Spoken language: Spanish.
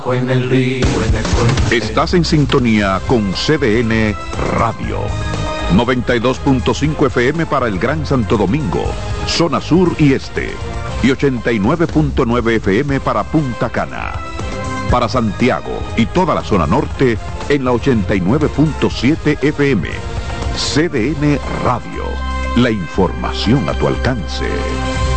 En el río, en el puente. Estás en sintonía con CDN Radio. 92.5 FM para el Gran Santo Domingo, zona sur y este. Y 89.9 FM para Punta Cana. Para Santiago y toda la zona norte en la 89.7 FM. CDN Radio. La información a tu alcance.